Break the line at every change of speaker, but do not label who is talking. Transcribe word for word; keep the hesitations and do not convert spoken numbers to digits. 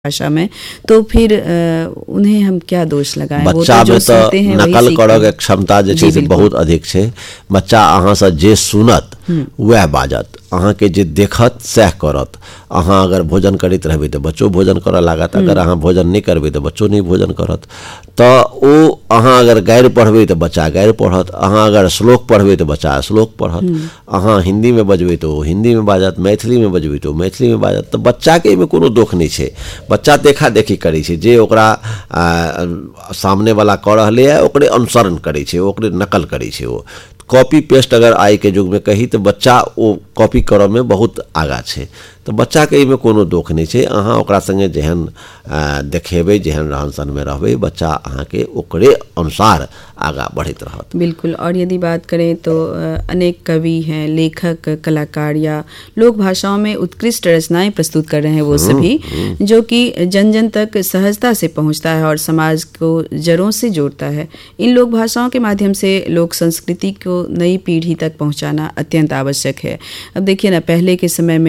भाषा में, तो फिर अ, उन्हें हम क्या दोष लगाएं। वो
बच्चा
तो जो
में
सुनते हैं
तो
वही
नकल
सीखते
करऽ के
हैं।
क्षमता जे
जी,
छै से
बिल्कुल।
बहुत अधिक छै। बच्चा अहाँ से जे सुनत वह बाजत, अहाँ के जे देखत सएह करत। अहाँ अगर भोजन करैत रहबै तऽ बच्चो भोजन करऽ लागत, अगर अहाँ भोजन नहीं करबै तऽ बच्चो नहीं भोजन करत। तऽ ओ अहाँ अगर गारि पढ़बै तऽ बच्चा गारि पढ़त, अहाँ अगर श्लोक पढ़बै तऽ बच्चा श्लोक पढ़त, अहाँ हिंदी में बजबै तऽ ओ हिंदी में बाजत, मैथिली में बजबै तऽ ओ मैथिली में बाजत। तऽ बच्चा के एहिमे कोनो दोष नहीं छै। बच्चा देखा देखी करै छै, जे ओकरा आ, सामने वाला कऽ रहलै है ओकरे अनुसरण करै छै, ओकरे नकल करै छै। ओ कॉपी पेस्ट अगर आइ के युग में कही तऽ बच्चा ओ कॉपी करऽ में बहुत आगा छै। तऽ बच्चा के एहिमे कोनो दोष नहीं छै। अहाँ ओकरा संगे जेहन आ, देखेबै, जेहन रहन सहन में रहबै, बच्चा अहाँ के ओकरे अनुसार आगा बढ़ैत रहत।
बिल्कुल। और यदि बात करें तो अ, अनेक कवि हैं, लेखक, कलाकार या लोक भाषाओं में उत्कृष्ट रचनाएं प्रस्तुत कर रहे हैं वो सभी, जो कि जन जन तक सहजता से पहुंचता है और समाज को जड़ों से जोड़ता है। इन लोक भाषाओं के माध्यम से लोक संस्कृति को नई पीढ़ी तक पहुंचाना अत्यंत आवश्यक है। अब देखिए ना, पहले के समय में